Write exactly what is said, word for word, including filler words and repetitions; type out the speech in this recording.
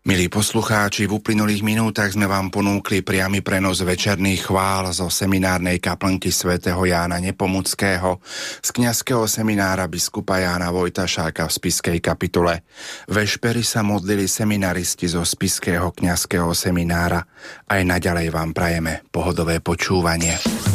Milí poslucháči, v uplynulých minútach sme vám ponúkli priamy prenos večerných chvál zo seminárnej kaplnky svätého Jána Nepomuckého z kňazského seminára biskupa Jána Vojtašáka v Spišskej kapitule. Vešpery sa modlili seminaristi zo Spišského kňazského seminára. Aj naďalej vám prajeme pohodové počúvanie.